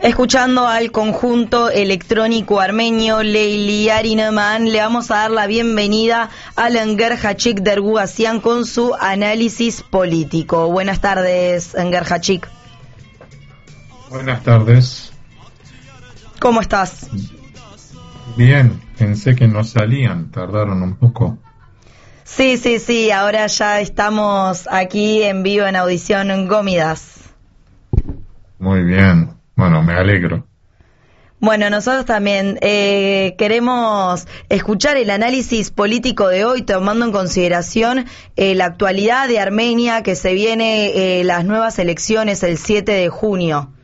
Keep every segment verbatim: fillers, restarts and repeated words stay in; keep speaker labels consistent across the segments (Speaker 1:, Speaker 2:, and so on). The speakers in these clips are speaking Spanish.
Speaker 1: Escuchando al conjunto electrónico armenio Leyli Arinaman, le vamos a dar la bienvenida a Enver Hachik Derguasian con su análisis político. Buenas tardes, Enver Hachik.
Speaker 2: Buenas tardes.
Speaker 1: ¿Cómo estás?
Speaker 2: Bien, pensé que no salían, tardaron un poco.
Speaker 1: Sí, sí, sí, ahora ya estamos aquí en vivo en Audición en Gómidas.
Speaker 2: Muy bien, bueno, me alegro.
Speaker 1: Bueno, nosotros también eh, queremos escuchar el análisis político de hoy, tomando en consideración eh, la actualidad de Armenia, que se viene eh, las nuevas elecciones el siete de junio.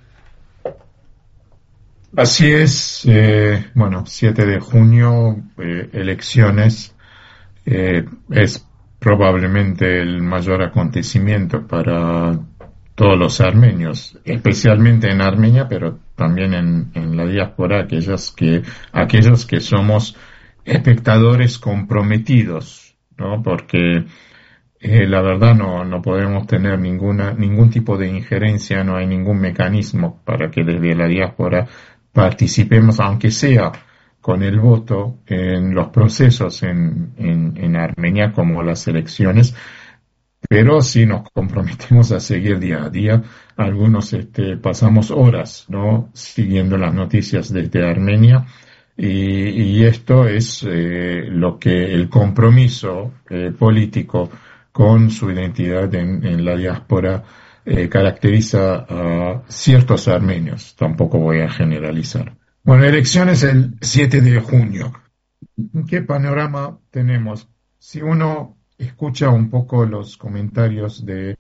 Speaker 2: Así es, eh, bueno, siete de junio, eh, elecciones, eh, es probablemente el mayor acontecimiento para todos los armenios, especialmente en Armenia, pero también en, en la diáspora, aquellos que, aquellos que somos espectadores comprometidos, ¿no? Porque eh, la verdad no, no podemos tener ninguna, ningún tipo de injerencia, no hay ningún mecanismo para que desde la diáspora participemos, aunque sea con el voto, en los procesos en, en, en Armenia, como las elecciones, pero sí nos comprometemos a seguir día a día. Algunos este, pasamos horas, ¿no?, siguiendo las noticias desde Armenia, y, y esto es eh, lo que el compromiso eh, político con su identidad en, en la diáspora eh, caracteriza a ciertos armenios. Tampoco voy a generalizar. Bueno, elecciones el siete de junio. ¿Qué panorama tenemos? Si uno escucha un poco los comentarios de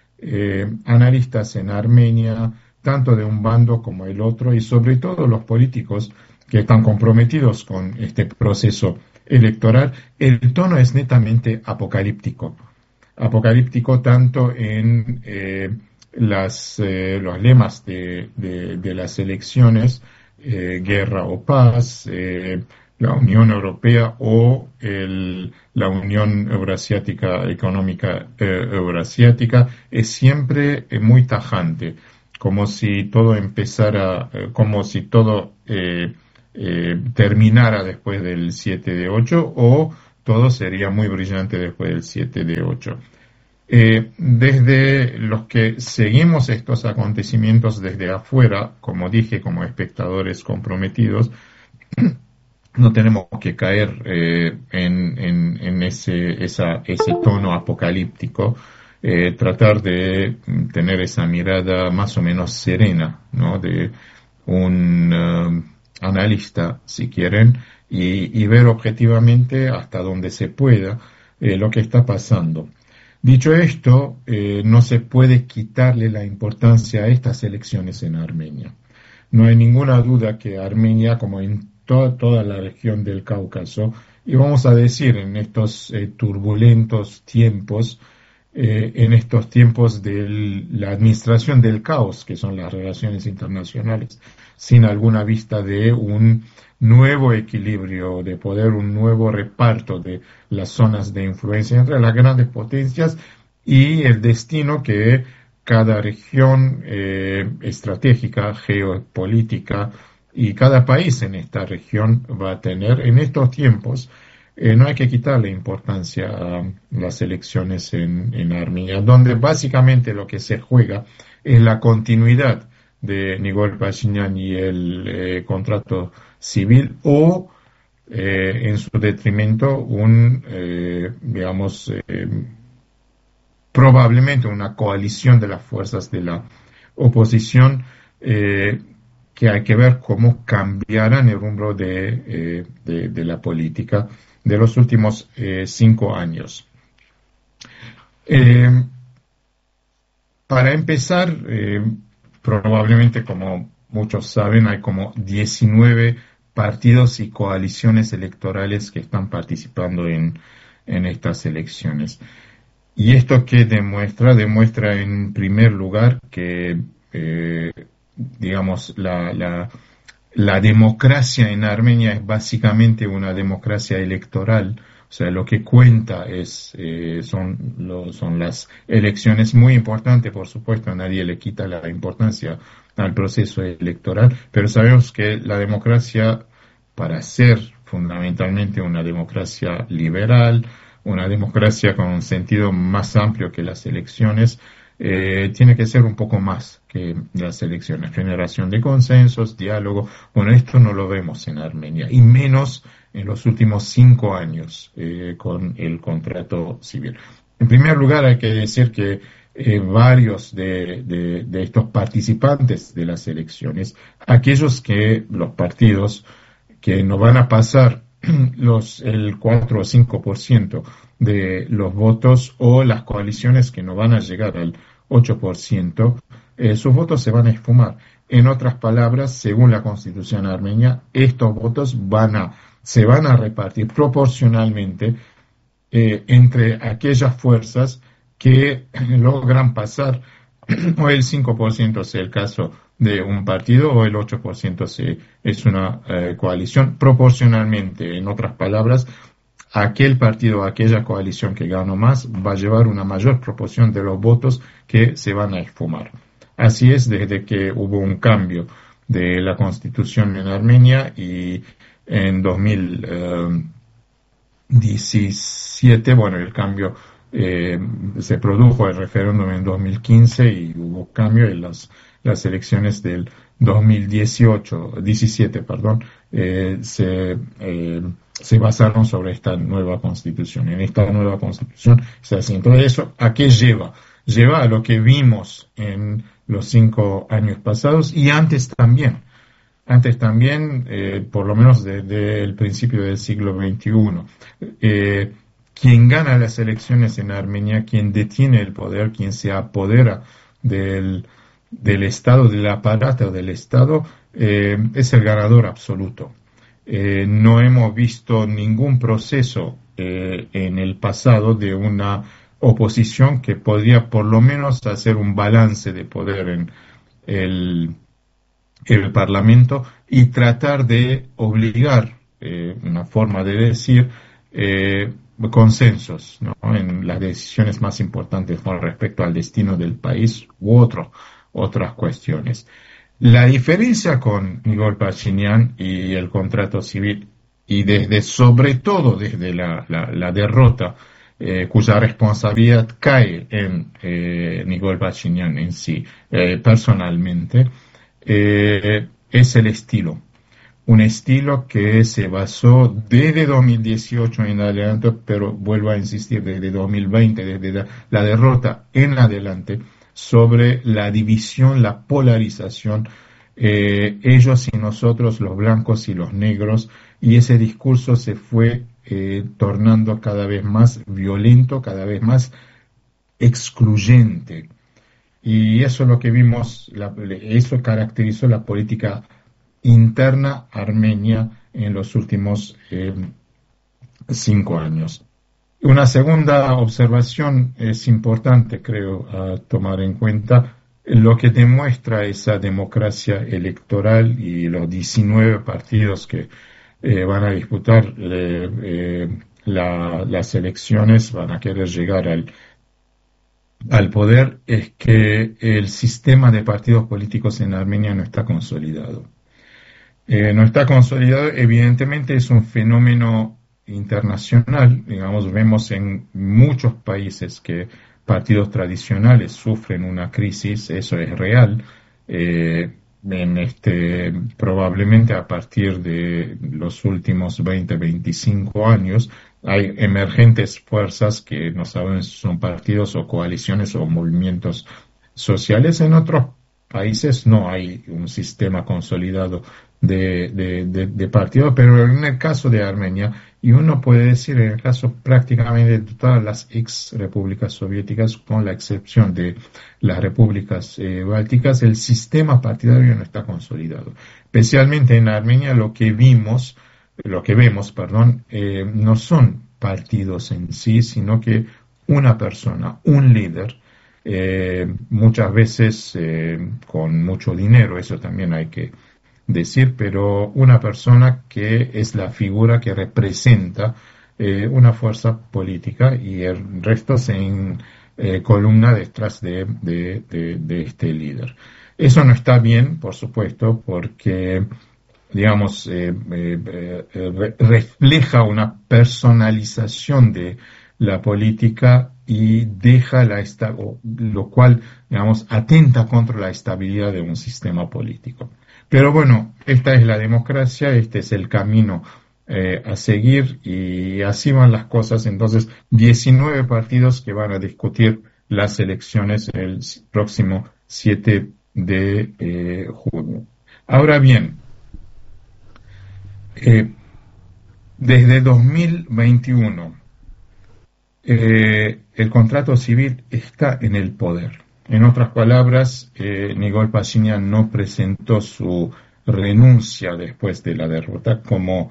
Speaker 2: eh, analistas en Armenia, tanto de un bando como el otro, y sobre todo los políticos que están comprometidos con este proceso electoral, el tono es netamente apocalíptico. Apocalíptico tanto en eh, las, eh, los lemas de, de, de las elecciones, eh, guerra o paz, eh, la Unión Europea o el, la Unión Eurasiática Económica eh, Eurasiática, es siempre eh, muy tajante, como si todo empezara, eh, como si todo eh, eh, terminara después del siete de ocho, o todo sería muy brillante después del siete de ocho. Eh, desde los que seguimos estos acontecimientos desde afuera, como dije, como espectadores comprometidos, no tenemos que caer eh, en, en, en ese, esa, ese tono apocalíptico, eh, tratar de tener esa mirada más o menos serena, ¿no?, de un uh, analista, si quieren, y, y ver objetivamente hasta donde se pueda eh, lo que está pasando. Dicho esto, eh, no se puede quitarle la importancia a estas elecciones en Armenia. No hay ninguna duda que Armenia, como en toda, toda la región del Cáucaso, y vamos a decir en estos eh, turbulentos tiempos, eh, en estos tiempos de la administración del caos, que son las relaciones internacionales, sin alguna vista de un nuevo equilibrio de poder, un nuevo reparto de las zonas de influencia entre las grandes potencias y el destino que cada región eh, estratégica, geopolítica, y cada país en esta región va a tener en estos tiempos. Eh, no hay que quitarle importancia a las elecciones en, en Armenia, donde básicamente lo que se juega es la continuidad de Nikol Pashinyan y el eh, contrato civil, o eh, en su detrimento un, eh, digamos, eh, probablemente una coalición de las fuerzas de la oposición, eh, que hay que ver cómo cambiarán el rumbo de, eh, de, de la política de los últimos eh, cinco años. Eh, para empezar, eh, probablemente, como muchos saben, hay como diecinueve partidos y coaliciones electorales que están participando en, en estas elecciones. ¿Y esto qué demuestra? Demuestra, en primer lugar, que, eh, digamos, la, la, la democracia en Armenia es básicamente una democracia electoral. O sea, lo que cuenta es eh, son, lo, son las elecciones, muy importantes, por supuesto, a nadie le quita la importancia al proceso electoral, pero sabemos que la democracia, para ser fundamentalmente una democracia liberal, una democracia con un sentido más amplio que las elecciones, eh, tiene que ser un poco más que las elecciones, generación de consensos, diálogo. Bueno, esto no lo vemos en Armenia, y menos en los últimos cinco años eh, con el contrato civil. En primer lugar, hay que decir que eh, varios de, de, de estos participantes de las elecciones, aquellos que los partidos que no van a pasar los el cuatro o cinco por ciento de los votos, o las coaliciones que no van a llegar al ocho por ciento, eh, sus votos se van a esfumar. En otras palabras, según la Constitución armenia, estos votos van a se van a repartir proporcionalmente eh, entre aquellas fuerzas que logran pasar o el cinco por ciento sea el caso de un partido, o el ocho por ciento si es una eh, coalición, proporcionalmente. En otras palabras, aquel partido, aquella coalición que ganó más va a llevar una mayor proporción de los votos que se van a esfumar. Así es desde que hubo un cambio de la Constitución en Armenia, y en dos mil diecisiete, bueno, el cambio eh, se produjo, el referéndum en dos mil quince, y hubo cambio en las, las elecciones del dos mil dieciocho, diecisiete, perdón, eh, se, eh, se basaron sobre esta nueva Constitución. En esta nueva Constitución se hace. Entonces, ¿eso a qué lleva? Lleva a lo que vimos en los cinco años pasados, y antes también. Antes también, eh, por lo menos desde el principio del siglo veintiuno. Eh, quien gana las elecciones en Armenia, quien detiene el poder, quien se apodera del, del Estado, del aparato del Estado, eh, es el ganador absoluto. Eh, no hemos visto ningún proceso eh, en el pasado de una oposición que podría por lo menos hacer un balance de poder en el el Parlamento y tratar de obligar, eh, una forma de decir, eh, consensos, ¿no?, en las decisiones más importantes con respecto al destino del país u otro, otras cuestiones. La diferencia con Nikol Pashinyan y el contrato civil, y desde, sobre todo desde la, la, la derrota, eh, cuya responsabilidad cae en eh, Nikol Pashinyan en sí, eh, personalmente, Eh, es el estilo, un estilo que se basó desde dos mil dieciocho en adelante, pero vuelvo a insistir, desde dos mil veinte, desde la, la derrota en adelante, sobre la división, la polarización, eh, ellos y nosotros, los blancos y los negros, y ese discurso se fue eh, tornando cada vez más violento, cada vez más excluyente. Y eso es lo que vimos, la, eso caracterizó la política interna armenia en los últimos eh, cinco años. Una segunda observación es importante, creo, a tomar en cuenta, lo que demuestra esa democracia electoral y los diecinueve partidos que eh, van a disputar eh, eh, la, las elecciones, van a querer llegar al al poder, es que el sistema de partidos políticos en Armenia no está consolidado. Eh, no está consolidado, evidentemente es un fenómeno internacional, digamos, vemos en muchos países que partidos tradicionales sufren una crisis, eso es real, eh, en este, probablemente a partir de los últimos veinte, veinticinco años, hay emergentes fuerzas que no saben si son partidos o coaliciones o movimientos sociales. En otros países no hay un sistema consolidado de, de, de, de partidos, pero en el caso de Armenia, y uno puede decir en el caso prácticamente de todas las ex repúblicas soviéticas, con la excepción de las repúblicas eh, bálticas, el sistema partidario no está consolidado. Especialmente en Armenia lo que vimos lo que vemos, perdón, eh, no son partidos en sí, sino que una persona, un líder, eh, muchas veces eh, con mucho dinero, eso también hay que decir, pero una persona que es la figura que representa eh, una fuerza política, y el resto se en, eh, columna detrás de, de, de, de este líder. Eso no está bien, por supuesto, porque, digamos, eh, eh, eh, re- refleja una personalización de la política y deja la esta- o- lo cual, digamos, atenta contra la estabilidad de un sistema político. Pero bueno, esta es la democracia, este es el camino eh, a seguir y así van las cosas. Entonces, diecinueve partidos que van a discutir las elecciones el s- próximo siete de eh, junio. Ahora bien, eh, desde dos mil veintiuno eh, el contrato civil está en el poder. En otras palabras, eh, Nikol Pashinyan no presentó su renuncia después de la derrota, como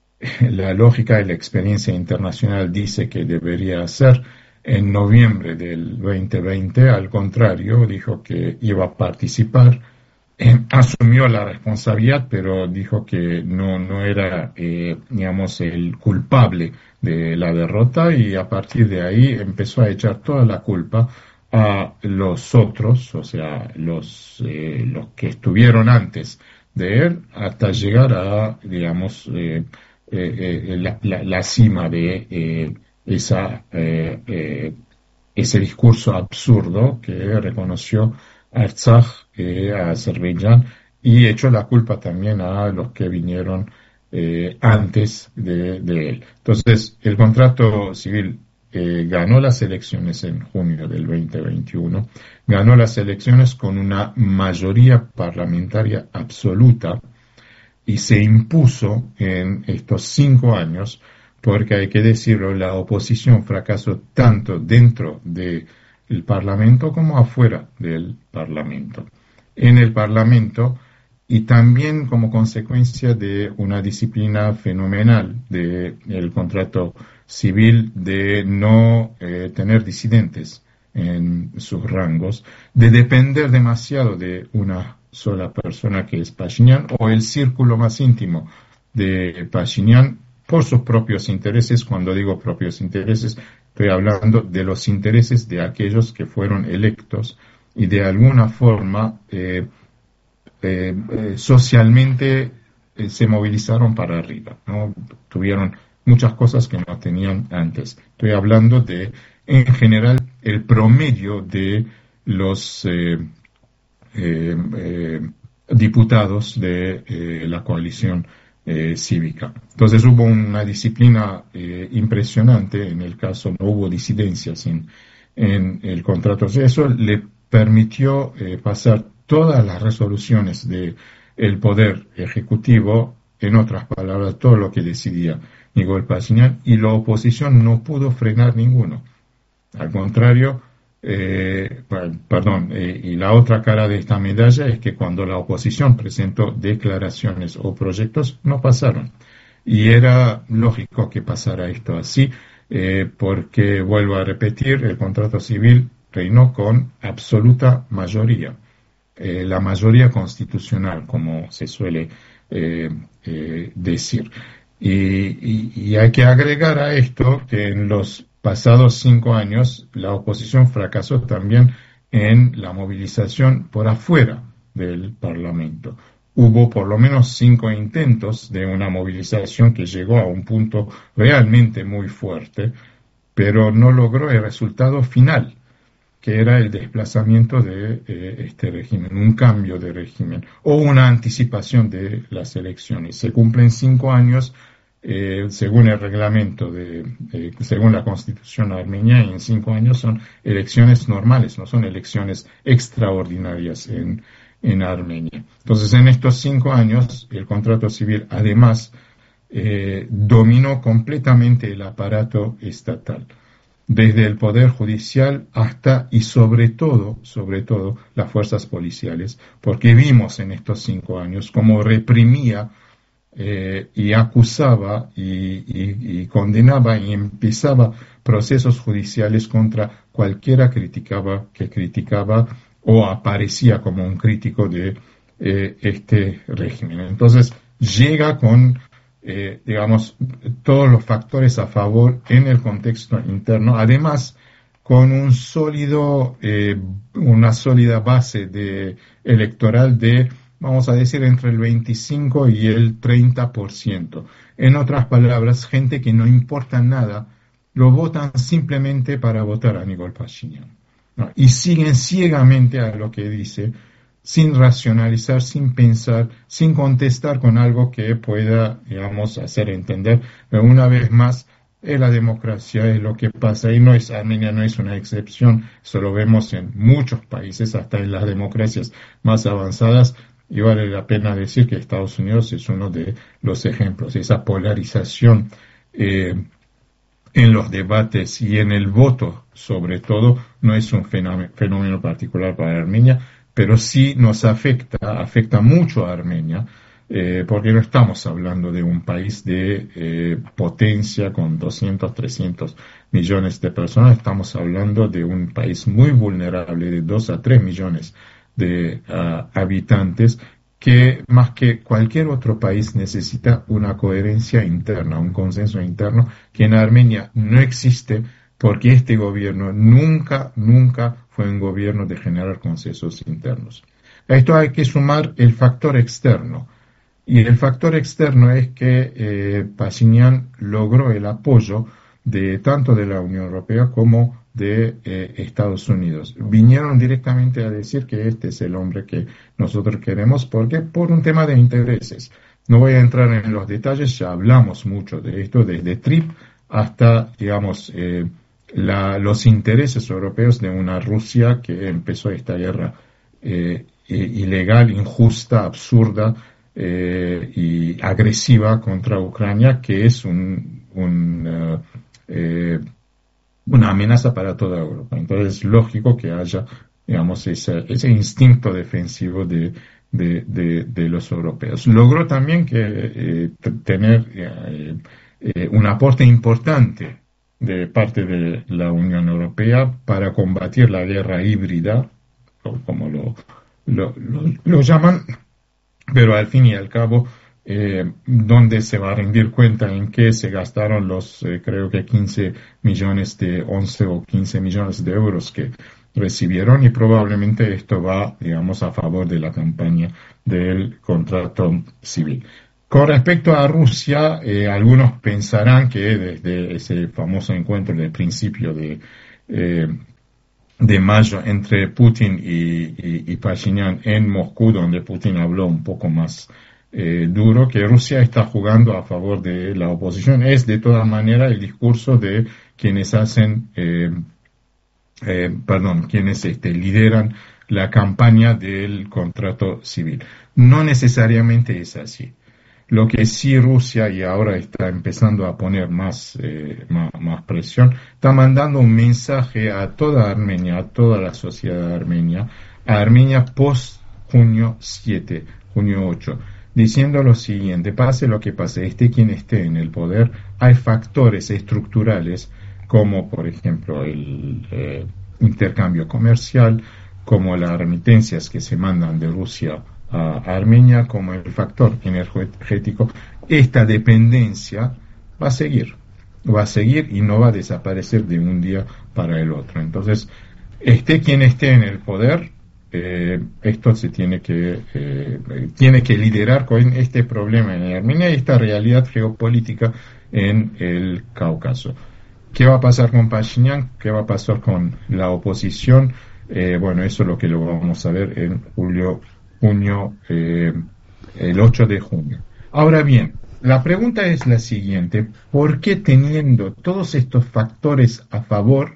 Speaker 2: la lógica y la experiencia internacional dice que debería hacer. En noviembre del dos mil veinte, al contrario, dijo que iba a participar, eh, asumió la responsabilidad, pero dijo que no, no era, eh, digamos, el culpable de la derrota y a partir de ahí empezó a echar toda la culpa a los otros, o sea, los, eh, los que estuvieron antes de él, hasta llegar a, digamos, eh, eh, eh, la, la, la cima de eh, esa, eh, eh, ese discurso absurdo que reconoció Artsaj eh, a Azerbaiyán y echó la culpa también a los que vinieron eh, antes de, de él. Entonces, el contrato civil eh, ganó las elecciones en junio del dos mil veintiuno, ganó las elecciones con una mayoría parlamentaria absoluta y se impuso en estos cinco años, porque hay que decirlo, la oposición fracasó tanto dentro del Parlamento como afuera del Parlamento. En el Parlamento y también como consecuencia de una disciplina fenomenal del contrato civil de no eh, tener disidentes en sus rangos, de depender demasiado de una sola persona que es Pashinyan o el círculo más íntimo de Pashinyan por sus propios intereses. Cuando digo propios intereses, estoy hablando de los intereses de aquellos que fueron electos y de alguna forma eh, eh, eh, socialmente eh, se movilizaron para arriba, ¿no? Tuvieron muchas cosas que no tenían antes. Estoy hablando de, en general, el promedio de los eh, eh, eh, diputados de eh, la coalición eh, cívica. Entonces hubo una disciplina eh, impresionante, en el caso no hubo disidencias en, en el contrato. Eso le permitió eh, pasar todas las resoluciones del poder ejecutivo, en otras palabras, todo lo que decidía Nikol Pashinyan, y la oposición no pudo frenar ninguno. Al contrario, eh, perdón, eh, y la otra cara de esta medalla es que cuando la oposición presentó declaraciones o proyectos, no pasaron. Y era lógico que pasara esto así, eh, porque, vuelvo a repetir, el contrato civil reinó con absoluta mayoría, eh, la mayoría constitucional, como se suele eh, eh, decir. Y, y, y hay que agregar a esto que en los pasados cinco años la oposición fracasó también en la movilización por afuera del Parlamento. Hubo por lo menos cinco intentos de una movilización que llegó a un punto realmente muy fuerte, pero no logró el resultado final, que era el desplazamiento de eh, este régimen, un cambio de régimen o una anticipación de las elecciones. Se cumplen cinco años eh, según el reglamento, de, eh, según la constitución armenia, y en cinco años son elecciones normales, no son elecciones extraordinarias en, en Armenia. Entonces, en estos cinco años, el contrato civil, además, eh, dominó completamente el aparato estatal, desde el poder judicial hasta y sobre todo, sobre todo, las fuerzas policiales, porque vimos en estos cinco años cómo reprimía eh, y acusaba y, y, y condenaba y empezaba procesos judiciales contra cualquiera criticaba, que criticaba o aparecía como un crítico de eh, este régimen. Entonces llega con Eh, digamos, todos los factores a favor en el contexto interno, además con un sólido, eh, una sólida base de, electoral de, vamos a decir, entre el veinticinco y el treinta por ciento. En otras palabras, gente que no importa nada, lo votan simplemente para votar a Nikol Pashinyan, ¿no? Y siguen ciegamente a lo que dice, sin racionalizar, sin pensar, sin contestar con algo que pueda, digamos, hacer entender. Pero una vez más, es la democracia, es lo que pasa. Y no es, Armenia no es una excepción, eso lo vemos en muchos países, hasta en las democracias más avanzadas. Y vale la pena decir que Estados Unidos es uno de los ejemplos. Esa polarización eh, en los debates y en el voto, sobre todo, no es un fenómeno, fenómeno particular para Armenia, pero sí nos afecta, afecta mucho a Armenia, eh, porque no estamos hablando de un país de eh, potencia con doscientos, trescientos millones de personas, estamos hablando de un país muy vulnerable, de dos a tres millones de uh, habitantes, que más que cualquier otro país necesita una coherencia interna, un consenso interno, que en Armenia no existe, porque este gobierno nunca, nunca fue un gobierno de generar consensos internos. A esto hay que sumar el factor externo, y el factor externo es que eh, Pashinyan logró el apoyo de tanto de la Unión Europea como de eh, Estados Unidos. Vinieron directamente a decir que este es el hombre que nosotros queremos, porque por un tema de intereses. No voy a entrar en los detalles, ya hablamos mucho de esto, desde TRIP hasta, digamos, eh, la, los intereses europeos de una Rusia que empezó esta guerra eh, ilegal, injusta, absurda eh, y agresiva contra Ucrania, que es un, un uh, eh, una amenaza para toda Europa. Entonces es lógico que haya, digamos, ese, ese instinto defensivo de, de, de, de los europeos. Logró también que eh, tener eh, eh, un aporte importante de parte de la Unión Europea para combatir la guerra híbrida, como lo, lo, lo, lo llaman, pero al fin y al cabo, Eh, donde se va a rendir cuenta en qué se gastaron los, eh, creo que quince millones de, once o quince millones de euros que recibieron, y probablemente esto va, digamos, a favor de la campaña del contrato civil. Con respecto a Rusia, eh, algunos pensarán que desde ese famoso encuentro del principio de, eh, de mayo entre Putin y, y, y Pashinyan en Moscú, donde Putin habló un poco más Eh, duro, que Rusia está jugando a favor de la oposición. Es de todas maneras el discurso de quienes hacen, eh, eh, perdón, quienes este, lideran la campaña del contrato civil. No necesariamente es así. Lo que sí Rusia, y ahora está empezando a poner más, eh, más, más presión, está mandando un mensaje a toda Armenia, a toda la sociedad armenia, a Armenia post junio siete, junio ocho, diciendo lo siguiente: pase lo que pase, esté quien esté en el poder, hay factores estructurales como, por ejemplo, el eh, intercambio comercial, como las remitencias que se mandan de Rusia a, a Armenia, como el factor energético. Esta dependencia va a seguir, va a seguir y no va a desaparecer de un día para el otro. Entonces, esté quien esté en el poder, Eh, esto se tiene que eh, tiene que liderar con este problema en Armenia y esta realidad geopolítica en el Cáucaso. ¿Qué va a pasar con Pashinyan? ¿Qué va a pasar con la oposición? Eh, bueno, eso es lo que lo vamos a ver en julio, junio, eh, el ocho de junio. Ahora bien, la pregunta es la siguiente: ¿por qué, teniendo todos estos factores a favor,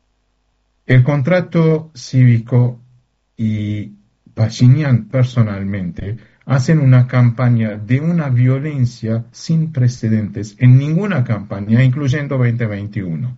Speaker 2: el contrato cívico y Pashinyan personalmente hacen una campaña de una violencia sin precedentes en ninguna campaña, incluyendo veinte veintiuno,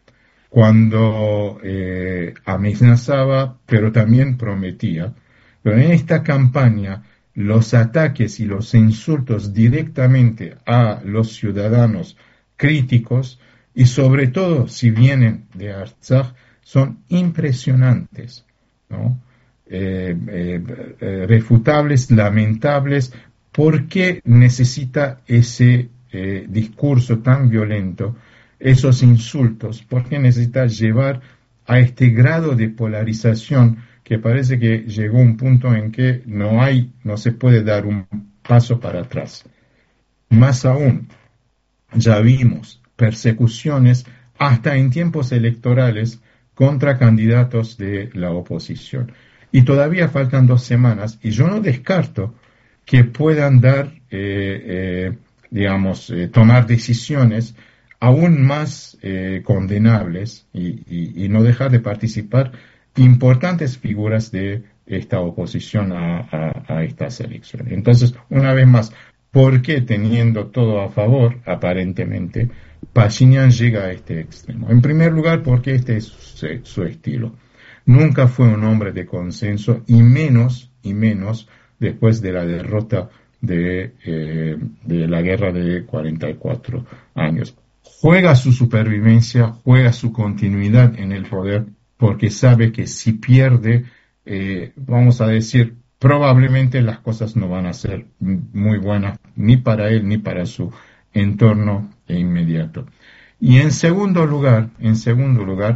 Speaker 2: cuando eh, amenazaba, pero también prometía? Pero en esta campaña, los ataques y los insultos directamente a los ciudadanos críticos, y sobre todo si vienen de Artsaj, son impresionantes, ¿no? Eh, eh, eh, refutables, lamentables. ¿Por qué necesita ese eh, discurso tan violento, esos insultos? ¿Por qué necesita llevar a este grado de polarización que parece que llegó un punto en que no hay, no se puede dar un paso para atrás. Más aún, ya vimos persecuciones hasta en tiempos electorales contra candidatos de la oposición. Y todavía faltan dos semanas y yo no descarto que puedan dar, eh, eh, digamos, eh, tomar decisiones aún más eh, condenables y, y, y no dejar de participar importantes figuras de esta oposición a, a, a estas elecciones. Entonces, una vez más, ¿por qué teniendo todo a favor, aparentemente, Pashinyan llega a este extremo? En primer lugar, porque este es su, su estilo. Nunca fue un hombre de consenso y menos, y menos después de la derrota de, eh, de la guerra de cuarenta y cuatro años. Juega su supervivencia, juega su continuidad en el poder, porque sabe que si pierde, eh, vamos a decir, probablemente las cosas no van a ser muy buenas ni para él ni para su entorno inmediato. Y en segundo lugar, en segundo lugar,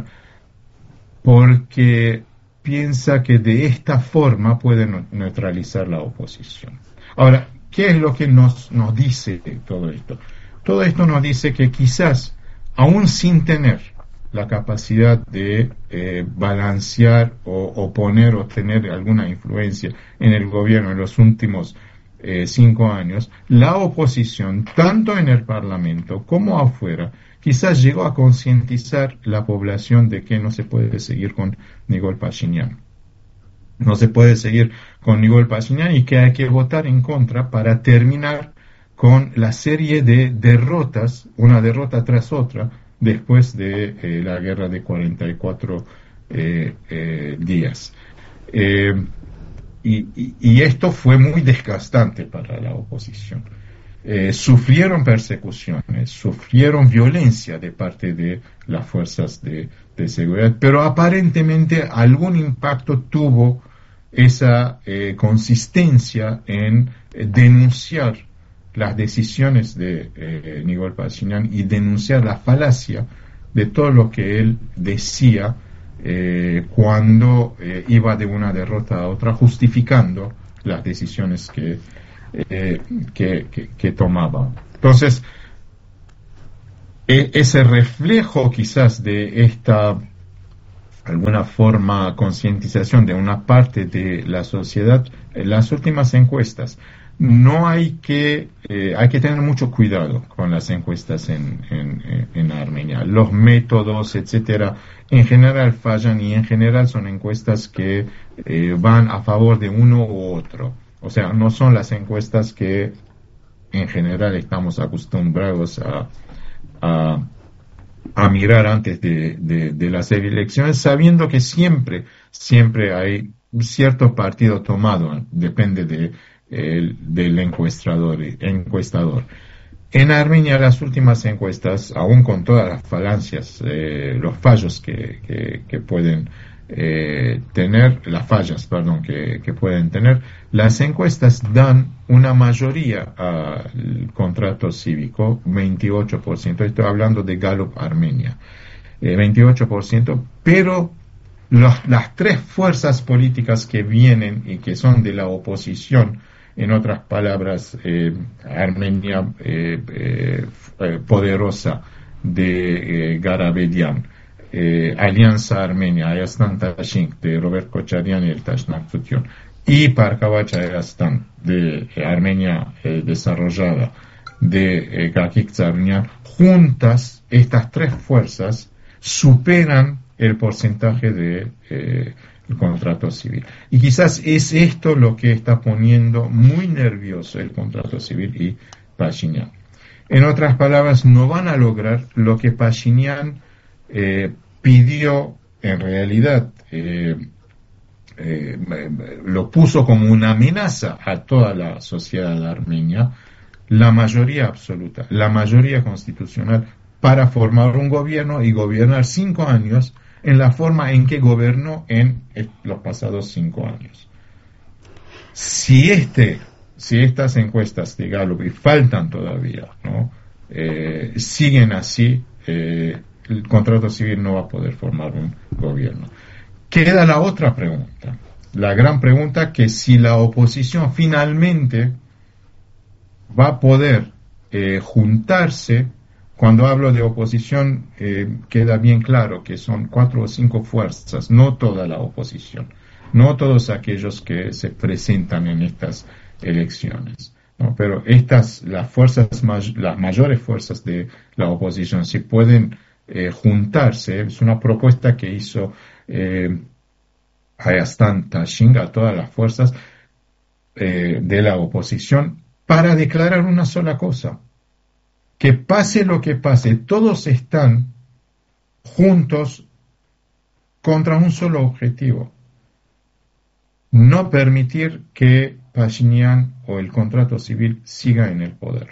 Speaker 2: porque piensa que de esta forma puede neutralizar la oposición. Ahora, ¿qué es lo que nos, nos dice todo esto? Todo esto nos dice que quizás, aún sin tener la capacidad de eh, balancear o oponer o tener alguna influencia en el gobierno en los últimos eh, cinco años, la oposición, tanto en el Parlamento como afuera, quizás llegó a concientizar la población de que no se puede seguir con Nikol Pashinyan. No se puede seguir con Nikol Pashinyan y que hay que votar en contra para terminar con la serie de derrotas, una derrota tras otra, después de eh, la guerra de cuarenta y cuatro eh, eh, días. Eh, y, y, y esto fue muy desgastante para la oposición. Eh, sufrieron persecuciones, sufrieron violencia de parte de las fuerzas de, de seguridad, pero aparentemente algún impacto tuvo esa eh, consistencia en eh, denunciar las decisiones de eh, Nikol Pashinyan y denunciar la falacia de todo lo que él decía eh, cuando eh, iba de una derrota a otra, justificando las decisiones que, eh, que, que, que tomaba. Entonces, e- ese reflejo quizás de esta, alguna forma, concientización de una parte de la sociedad, en las últimas encuestas, no hay que, eh, hay que tener mucho cuidado con las encuestas en, en, en Armenia. Los métodos, etcétera, en general fallan y en general son encuestas que eh, van a favor de uno u otro. O sea, no son las encuestas que en general estamos acostumbrados a, a, a mirar antes de, de, de las elecciones, sabiendo que siempre, siempre hay cierto partido tomado, depende de El, del encuestador, encuestador. En Armenia las últimas encuestas, aún con todas las falancias, eh, los fallos que, que, que pueden eh, tener, las fallas, perdón, que, que pueden tener, las encuestas dan una mayoría al contrato cívico, veintiocho por ciento, estoy hablando de Gallup Armenia, eh, veintiocho por ciento, pero los, las tres fuerzas políticas que vienen y que son de la oposición, en otras palabras, eh, Armenia eh, eh, poderosa de eh, Garabedian, eh, Alianza Armenia, Ayastan Tashink de Robert Kocharian y el Tashnak Tutyon, y Parkavach Ayastan de eh, Armenia eh, desarrollada de eh, Gakik Tsarunian, juntas estas tres fuerzas superan el porcentaje de eh, el contrato civil. Y quizás es esto lo que está poniendo muy nervioso el contrato civil y Pashinyan. En otras palabras, no van a lograr lo que Pashinyan eh, pidió en realidad, eh, eh, lo puso como una amenaza a toda la sociedad armenia, la mayoría absoluta, la mayoría constitucional, para formar un gobierno y gobernar cinco años en la forma en que gobernó en los pasados cinco años. Si este, si estas encuestas de Gallup, y faltan todavía, ¿no? Eh, siguen así, eh, el contrato civil no va a poder formar un gobierno. Queda la otra pregunta, la gran pregunta, que si la oposición finalmente va a poder eh, juntarse. Cuando hablo de oposición, eh, queda bien claro que son cuatro o cinco fuerzas, no toda la oposición, no todos aquellos que se presentan en estas elecciones, ¿no? Pero estas, las fuerzas, las mayores fuerzas de la oposición, si pueden eh, juntarse, es una propuesta que hizo eh, Ayastan Tashing a todas las fuerzas eh, de la oposición para declarar una sola cosa: que pase lo que pase, todos están juntos contra un solo objetivo: no permitir que Pashinyan o el contrato civil siga en el poder.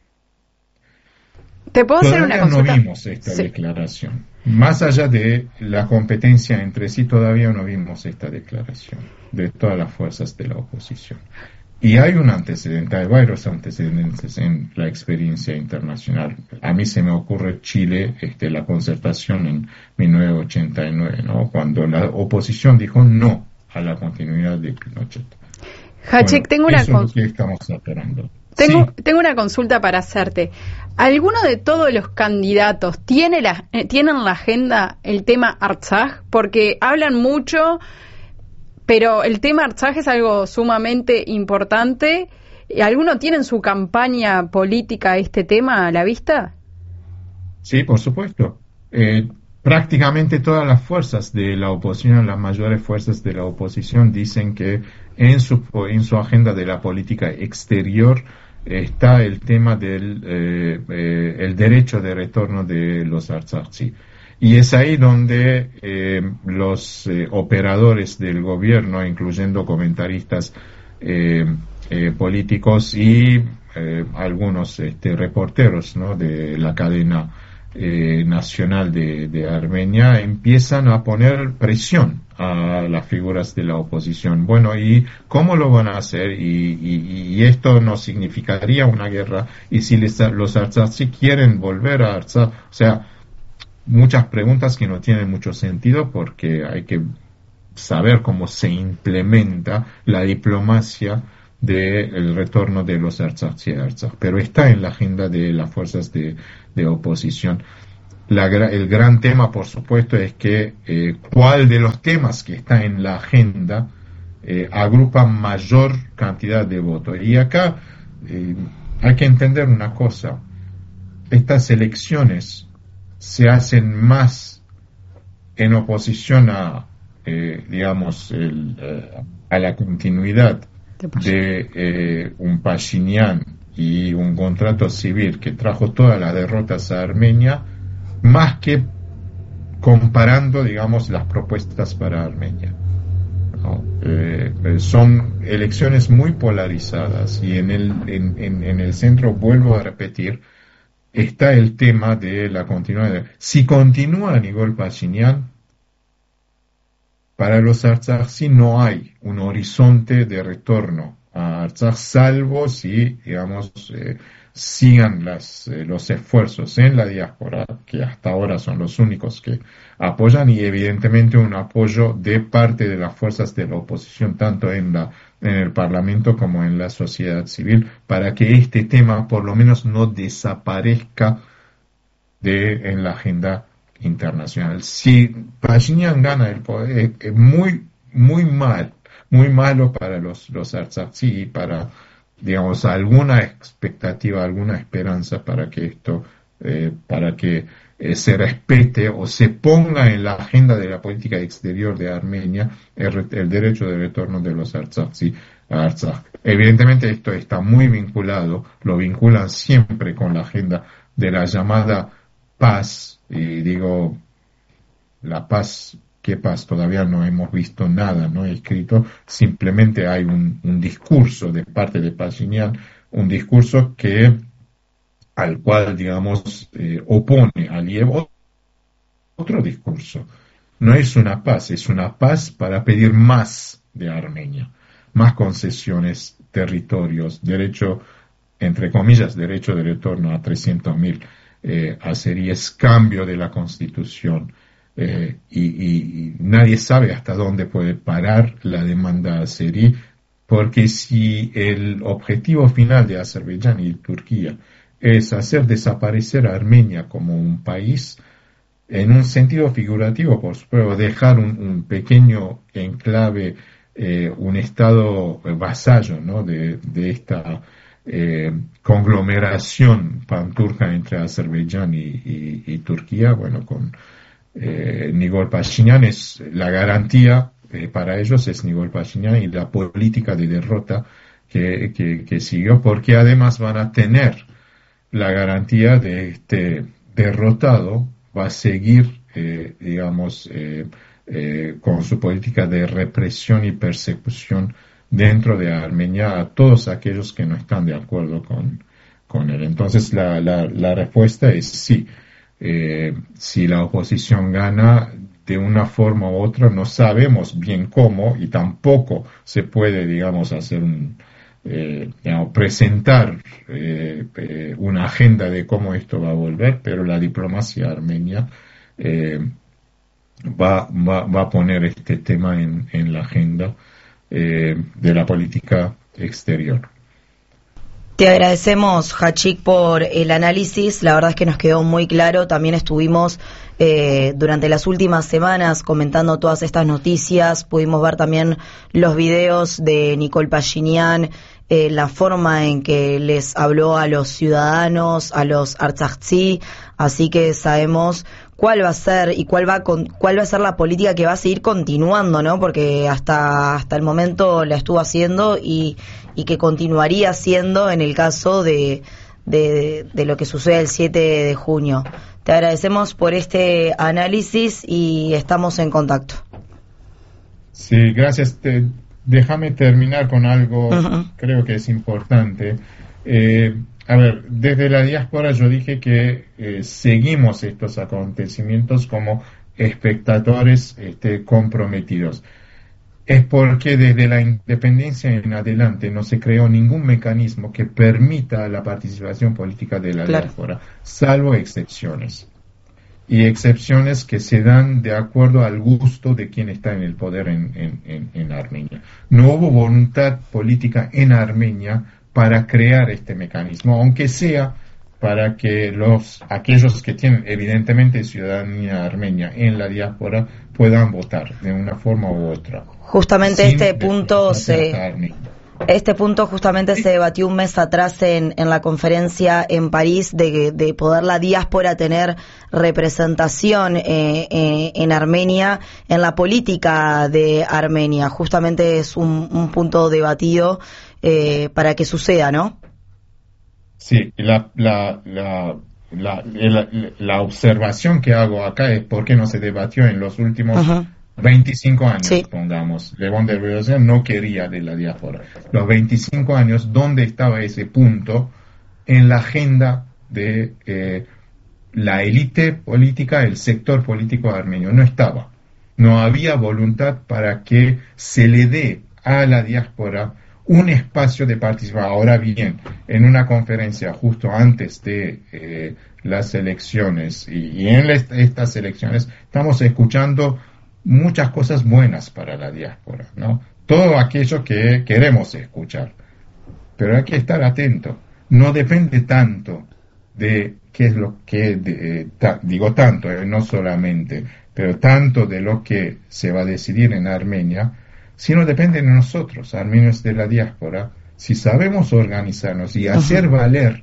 Speaker 3: ¿Te puedo
Speaker 2: Todavía
Speaker 3: hacer una consulta?
Speaker 2: no vimos esta
Speaker 3: sí.
Speaker 2: declaración. Más allá de la competencia entre sí, todavía no vimos esta declaración de todas las fuerzas de la oposición. Y hay un antecedente, hay varios antecedentes en la experiencia internacional. A mí se me ocurre Chile, este, la concertación en mil novecientos ochenta y nueve, ¿no? Cuando la oposición dijo no a la continuidad de Pinochet.
Speaker 3: Hachek,
Speaker 2: bueno,
Speaker 3: tengo una
Speaker 2: eso es lo
Speaker 3: cons-
Speaker 2: que estamos esperando.
Speaker 3: Tengo,
Speaker 2: Sí.
Speaker 3: tengo una consulta para hacerte. ¿Alguno de todos los candidatos tiene la, eh, tiene en la agenda el tema Artsaj? Porque hablan mucho, pero el tema Artsaj es algo sumamente importante. ¿Alguno tiene en su campaña política este tema a la vista?
Speaker 2: Sí, por supuesto. Eh, prácticamente todas las fuerzas de la oposición, las mayores fuerzas de la oposición, dicen que en su, en su agenda de la política exterior está el tema del eh, eh, el derecho de retorno de los Artsakhi. Y es ahí donde eh, los eh, operadores del gobierno, incluyendo comentaristas eh, eh, políticos y eh, algunos este, reporteros, ¿no?, de la cadena eh, nacional de, de Armenia, empiezan a poner presión a las figuras de la oposición. Bueno, ¿y cómo lo van a hacer? Y, y, y esto no significaría una guerra. Y si les, los Artsakhi quieren volver a Artsakh, o sea, muchas preguntas que no tienen mucho sentido, porque hay que saber cómo se implementa la diplomacia del retorno de los Artsakhi a Artsakh. Pero está en la agenda de las fuerzas de, de oposición. La, el gran tema, por supuesto, es que eh, cuál de los temas que está en la agenda eh, agrupa mayor cantidad de votos. Y acá eh, hay que entender una cosa: estas elecciones se hacen más en oposición a, eh, digamos, el, eh, a la continuidad de eh, un Pashinyan y un contrato civil que trajo todas las derrotas a Armenia, más que comparando, digamos, las propuestas para Armenia, ¿no? Eh, son elecciones muy polarizadas, y en el, en, en, en el centro, vuelvo a repetir, está el tema de la continuidad. Si continúa Nigol Pashinyan, para los Artsakhi no hay un horizonte de retorno a Artsakh, salvo si, digamos, eh, sigan las, eh, los esfuerzos en la diáspora, que hasta ahora son los únicos que apoyan, y evidentemente un apoyo de parte de las fuerzas de la oposición, tanto en la en el Parlamento como en la sociedad civil, para que este tema por lo menos no desaparezca de en la agenda internacional. Si Pashinyan gana el poder, es, es muy muy mal, muy malo para los los Artsakhi, y para, digamos, alguna expectativa, alguna esperanza para que esto, eh, para que eh, se respete o se ponga en la agenda de la política exterior de Armenia el, el derecho de retorno de los Artsakhi a Artsakh. Evidentemente esto está muy vinculado, lo vinculan siempre con la agenda de la llamada paz, y digo, la paz, ¿qué paz? Todavía no hemos visto nada, no he escrito, simplemente hay un, un discurso de parte de Pashinyan, un discurso que al cual, digamos, eh, opone Aliyev otro discurso. No es una paz, es una paz para pedir más de Armenia, más concesiones, territorios, derecho, entre comillas, derecho de retorno a trescientos mil eh, azeríes, cambio de la constitución, eh, y, y, y nadie sabe hasta dónde puede parar la demanda azerí, porque si el objetivo final de Azerbaiyán y Turquía es hacer desaparecer a Armenia como un país, en un sentido figurativo, por supuesto, dejar un, un pequeño enclave, eh, un estado vasallo, ¿no?, de, de esta eh, conglomeración panturca entre Azerbaiyán y, y, y Turquía, bueno, con eh, Nikol Pashinyan es la garantía, eh, para ellos es Nikol Pashinyan y la política de derrota que, que, que siguió, porque además van a tener la garantía de este derrotado va a seguir, eh, digamos, eh, eh, con su política de represión y persecución dentro de Armenia a todos aquellos que no están de acuerdo con, con él. Entonces, la, la, la respuesta es sí. Eh, si la oposición gana de una forma u otra, no sabemos bien cómo y tampoco se puede, digamos, hacer un... Eh, digamos, presentar eh, eh, una agenda de cómo esto va a volver, pero la diplomacia armenia eh, va, va, va a poner este tema en, en la agenda eh, de la política exterior.
Speaker 1: Te agradecemos, Hachik, por el análisis. La verdad es que nos quedó muy claro. También estuvimos eh, durante las últimas semanas comentando todas estas noticias. Pudimos ver también los videos de Nikol Pashinyan, eh, la forma en que les habló a los ciudadanos, a los artsakhtsi. Así que sabemos cuál va a ser y cuál va con, cuál va a ser la política que va a seguir continuando, ¿no? Porque hasta hasta el momento la estuvo haciendo y y que continuaría siendo en el caso de, de, de lo que sucede el siete de junio. Te agradecemos por este análisis y estamos en contacto.
Speaker 2: Sí, gracias. Te, déjame terminar con algo, uh-huh. creo que es importante. Eh, a ver, desde la diáspora yo dije que eh, seguimos estos acontecimientos como espectadores este, comprometidos. Es porque desde la independencia en adelante no se creó ningún mecanismo que permita la participación política de la claro. diáspora, salvo excepciones. Y excepciones que se dan de acuerdo al gusto de quien está en el poder en, en, en, en Armenia. No hubo voluntad política en Armenia para crear este mecanismo, aunque sea para que los aquellos que tienen evidentemente ciudadanía armenia en la diáspora puedan votar de una forma u otra.
Speaker 1: Justamente este punto se este punto justamente sí. se debatió un mes atrás en, en la conferencia en París de, de poder la diáspora tener representación eh, eh, en Armenia, en la política de Armenia. Justamente es un, un punto debatido eh, para que suceda, ¿no?
Speaker 2: Sí, la, la, la, la, la, la observación que hago acá es por qué no se debatió en los últimos uh-huh. veinticinco años, sí. pongamos. Levon de Revolución no quería de la diáspora. Los veinticinco años, ¿dónde estaba ese punto en la agenda de eh, la élite política, el sector político armenio? No estaba. No había voluntad para que se le dé a la diáspora un espacio de participación. Ahora bien, en una conferencia justo antes de eh, las elecciones y, y en les, estas elecciones estamos escuchando muchas cosas buenas para la diáspora, ¿no? Todo aquello que queremos escuchar. Pero hay que estar atento. No depende tanto de qué es lo que, de, ta, digo tanto, eh, no solamente, pero tanto de lo que se va a decidir en Armenia, sino depende de nosotros, armenios de la diáspora, si sabemos organizarnos y hacer valer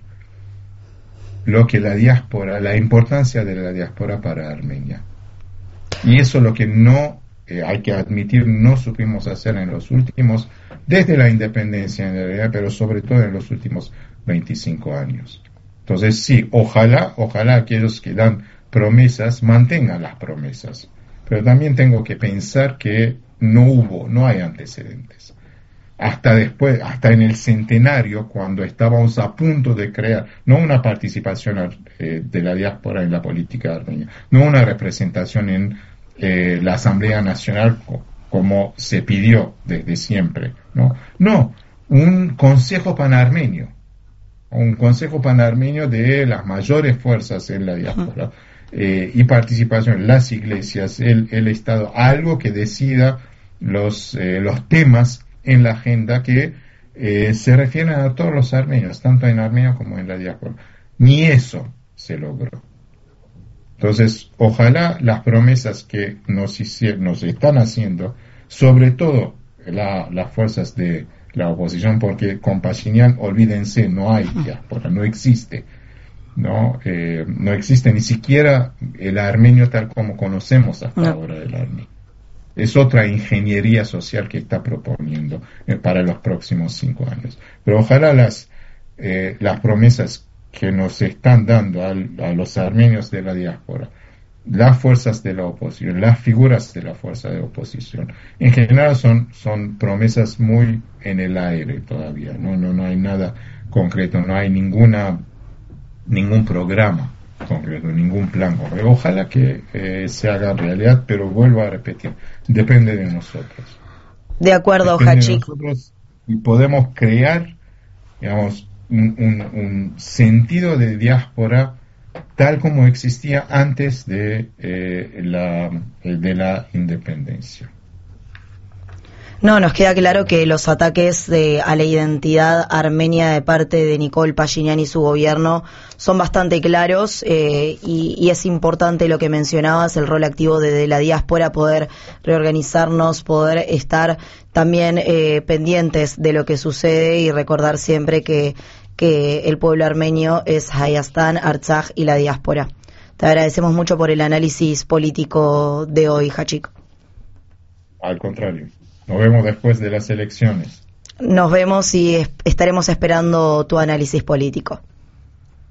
Speaker 2: lo que la diáspora, la importancia de la diáspora para Armenia. Y eso es lo que no, eh, hay que admitir, no supimos hacer en los últimos, desde la independencia en realidad, pero sobre todo en los últimos veinticinco años. Entonces sí, ojalá, ojalá aquellos que dan promesas mantengan las promesas. Pero también tengo que pensar que no hubo, no hay antecedentes. Hasta después, hasta en el centenario, cuando estábamos a punto de crear, no una participación eh, de la diáspora en la política armenia, no una representación en eh, la Asamblea Nacional co- como se pidió desde siempre, no, no, un Consejo Panarmenio, un Consejo Panarmenio de las mayores fuerzas en la diáspora. eh, y participación, las iglesias, el, el Estado, algo que decida los, eh, los temas en la agenda que eh, se refieren a todos los armenios, tanto en Armenia como en la diáspora. Ni eso se logró. Entonces, ojalá las promesas que nos, hicieron, nos están haciendo, sobre todo la, las fuerzas de la oposición, porque con Pashinyan, olvídense, no hay diáspora, no existe. No, eh, no existe ni siquiera el armenio tal como conocemos hasta no. ahora el armenio. Es otra ingeniería social que está proponiendo eh, para los próximos cinco años. Pero ojalá las, eh, las promesas que nos están dando al, a los armenios de la diáspora, las fuerzas de la oposición, las figuras de la fuerza de oposición, en general son, son promesas muy en el aire todavía, no, no, no hay nada concreto, no hay ninguna, ningún programa concreto, ningún plan concreto. Ojalá que eh, se haga realidad, pero vuelvo a repetir, depende de nosotros.
Speaker 1: De acuerdo, Hachik.
Speaker 2: Y podemos crear, digamos, un, un, un sentido de diáspora tal como existía antes de, eh, la, de la independencia.
Speaker 1: No, nos queda claro que los ataques de, a la identidad armenia de parte de Nikol Pashinyan y su gobierno son bastante claros eh, y, y es importante lo que mencionabas, el rol activo de, de la diáspora, poder reorganizarnos, poder estar también eh, pendientes de lo que sucede y recordar siempre que, que el pueblo armenio es Hayastan, Artsaj y la diáspora. Te agradecemos mucho por el análisis político de hoy, Hachik.
Speaker 2: Al contrario. Nos vemos después de las elecciones.
Speaker 1: Nos vemos y estaremos esperando tu análisis político.